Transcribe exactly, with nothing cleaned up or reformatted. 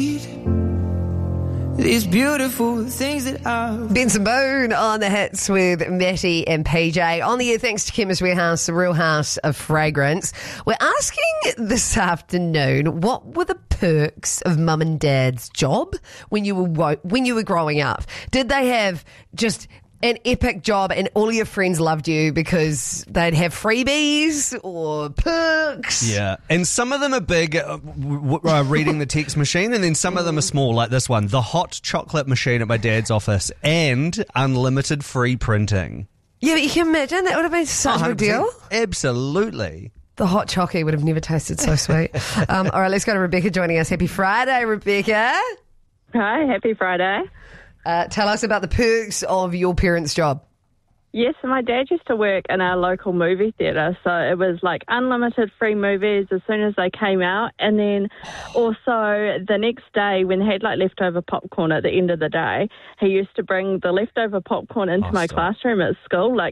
These beautiful things that I... Benson Boone on the hits with Matty and P J. On the air, thanks to Chemist Warehouse, the real house of fragrance. We're asking this afternoon, what were the perks of mum and dad's job when you were wo- when you were growing up? Did they have just an epic job and all your friends loved you because they'd have freebies or perks? Yeah, and some of them are big, uh, w- w- uh, reading the text machine, and then some of them are small, like this one, the hot chocolate machine at my dad's office, and unlimited free printing. Yeah, but you can imagine that would have been such a big deal. Absolutely. The hot chocolate would have never tasted so sweet. um, all right, let's go to Rebecca joining us. Happy Friday, Rebecca. Hi, happy Friday. Uh, tell us about the perks of your parents' job. Yes, so my dad used to work in our local movie theatre, so it was like unlimited free movies as soon as they came out, and then also the next day when they had like leftover popcorn at the end of the day, he used to bring the leftover popcorn into Oh, my stop. classroom at school, like